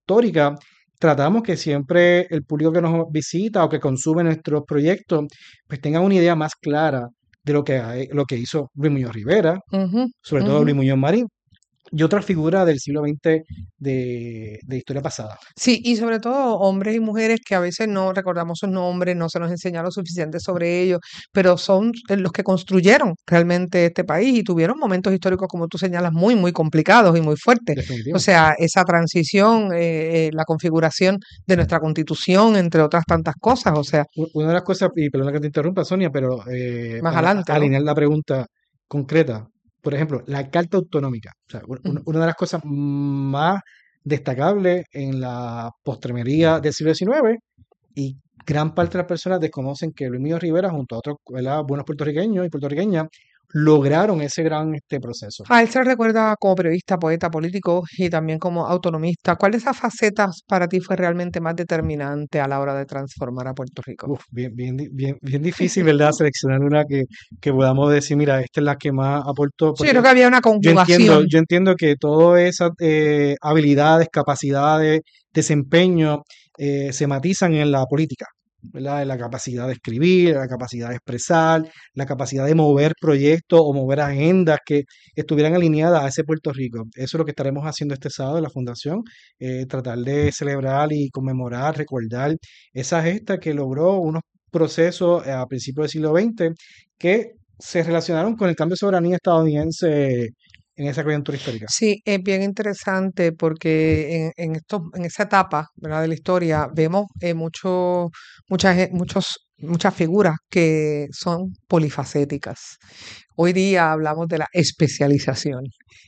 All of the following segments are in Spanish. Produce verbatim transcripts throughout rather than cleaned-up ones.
histórica, tratamos que siempre el público que nos visita o que consume nuestros proyectos, pues tenga una idea más clara de lo que, hay- lo que hizo Luis Muñoz Rivera, Ujú, sobre todo ujú. Luis Muñoz Marín, y otras figuras del siglo veinte de, de historia pasada. Sí, y sobre todo hombres y mujeres que a veces no recordamos sus nombres, no se nos enseña lo suficiente sobre ellos, pero son eh, los que construyeron realmente este país y tuvieron momentos históricos, como tú señalas, muy, muy complicados y muy fuertes. O Definitivo. sea, esa transición, eh, eh, la configuración de nuestra constitución, entre otras tantas cosas, o sea, U- Una de las cosas, y perdona que te interrumpa, Sonia, pero eh, más para a- adelante, ¿no? alinear la pregunta concreta, por ejemplo, la Carta Autonómica, o sea, un- un- Ujú. una de las cosas más destacables en la postremería del siglo diecinueve, y gran parte de las personas desconocen que Luis Muñoz Rivera, junto a otros, ¿verdad?, buenos puertorriqueños y puertorriqueñas, lograron ese gran este proceso. A él se le recuerda como periodista, poeta, político y también como autonomista. ¿Cuál de esas facetas para ti fue realmente más determinante a la hora de transformar a Puerto Rico? Uf, bien, bien, di- bien, bien difícil, ¿verdad? Seleccionar una que, que podamos decir, mira, esta es la que más aportó, Sí, yo porque creo que había una yo entiendo, conjugación. yo entiendo que todas esas eh, habilidades, capacidades, desempeño eh, se matizan en la política, ¿verdad? En la capacidad de escribir, la capacidad de expresar, la capacidad de mover proyectos o mover agendas que estuvieran alineadas a ese Puerto Rico. Eso es lo que estaremos haciendo este sábado en la Fundación, eh, tratar de celebrar y conmemorar, recordar esa gesta que logró unos procesos eh, a principios del siglo veinte que se relacionaron con el cambio de soberanía estadounidense en esa coyuntura histórica. Sí, es bien interesante porque en, en estos, en esa etapa, ¿verdad?, de la historia vemos eh, mucho, muchas, ge- muchos, muchas figuras que son polifacéticas. Hoy día hablamos de la especialización.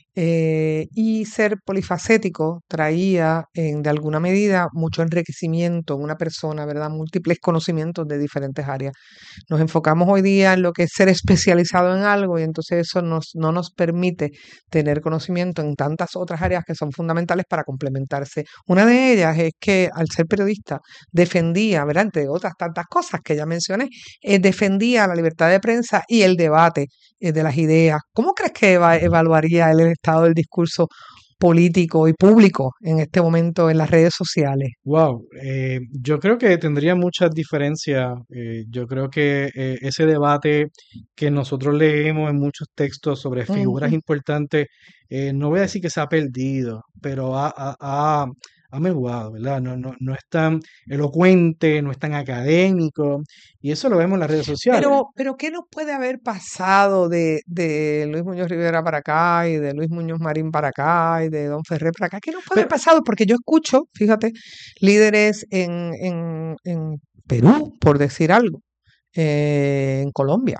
Eh, y ser polifacético traía en, de alguna medida mucho enriquecimiento en una persona, ¿verdad? Múltiples conocimientos de diferentes áreas. Nos enfocamos hoy día en lo que es ser especializado en algo y entonces eso nos, no nos permite tener conocimiento en tantas otras áreas que son fundamentales para complementarse. Una de ellas es que al ser periodista defendía, ¿verdad?, entre otras tantas cosas que ya mencioné, eh, defendía la libertad de prensa y el debate eh, de las ideas. ¿Cómo crees que eva- evaluaría él el estado del discurso político y público en este momento en las redes sociales? Wow, eh, yo creo que tendría muchas diferencias. Eh, yo creo que eh, ese debate que nosotros leemos en muchos textos sobre figuras Ujú. importantes, eh, no voy a decir que se ha perdido, pero ha, ha, ha- ha menguado, ¿verdad? No, no, no es tan elocuente, no es tan académico, y eso lo vemos en las redes sociales. Pero, pero ¿qué nos puede haber pasado de, de Luis Muñoz Rivera para acá y de Luis Muñoz Marín para acá y de Don Ferrer para acá? ¿Qué nos puede haber Pero, pasado? Porque yo escucho, fíjate, líderes en, en, en Perú, por decir algo, eh, en Colombia,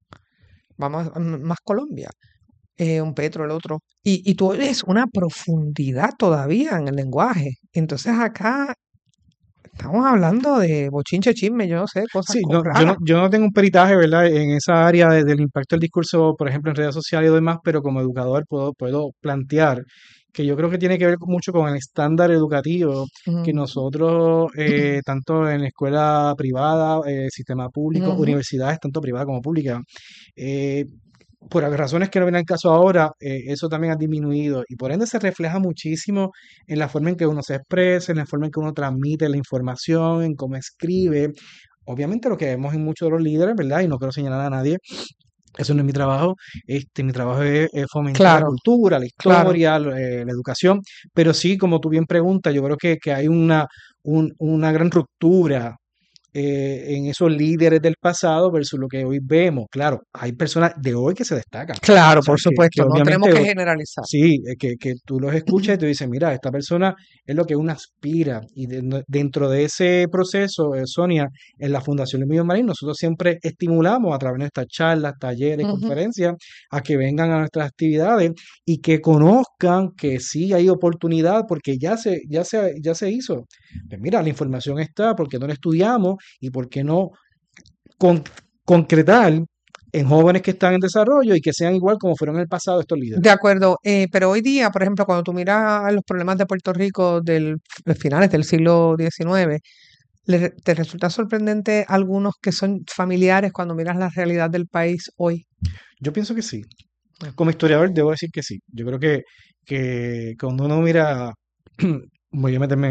vamos, a- m- más Colombia, eh, un Petro, el otro, y, y tú oyes una profundidad todavía en el lenguaje. Entonces acá estamos hablando de bochinche, chisme, yo no sé, cosas sí, co- no, yo no, raras. yo no tengo un peritaje, ¿verdad?, en esa área de- del impacto del discurso, por ejemplo, en redes sociales y demás, pero como educador puedo, puedo plantear que yo creo que tiene que ver mucho con el estándar educativo que Ujú, nosotros, eh, tanto en la escuela privada, eh, sistema público, ujú. universidades, tanto privada como pública, eh, por razones que no vienen al caso ahora, eh, eso también ha disminuido y por ende se refleja muchísimo en la forma en que uno se expresa, en la forma en que uno transmite la información, en cómo escribe. Obviamente lo que vemos en muchos de los líderes, ¿verdad? Y no quiero señalar a nadie, eso no es mi trabajo. Este, mi trabajo es, es fomentar la Claro, cultura, la claro. historia, lo- eh, la educación, pero sí, como tú bien preguntas, yo creo que, que hay una, un- una gran ruptura eh, en esos líderes del pasado versus lo que hoy vemos. Claro, hay personas de hoy que se destacan. O Claro, sea, por que, que supuesto, no tenemos obviamente que hoy- generalizar. sí, eh, que, que tú los escuchas y te dices, mira, esta persona es lo que uno aspira. Y de- dentro de ese proceso, eh, Sonia, en la Fundación Luis Muñoz Marín, nosotros siempre estimulamos a través de estas charlas, talleres, Ujú. conferencias, a que vengan a nuestras actividades y que conozcan que sí hay oportunidad porque ya se, ya se, ya se hizo. Pues mira, la información está, porque no la estudiamos y por qué no con- concretar en jóvenes que están en desarrollo y que sean igual como fueron en el pasado estos líderes. De acuerdo, eh, pero hoy día, por ejemplo, cuando tú miras los problemas de Puerto Rico del, de finales del siglo diecinueve, ¿le- ¿te resulta sorprendente algunos que son familiares cuando miras la realidad del país hoy? Yo pienso que sí. Como historiador debo decir que sí. Yo creo que, que cuando uno mira, voy a meterme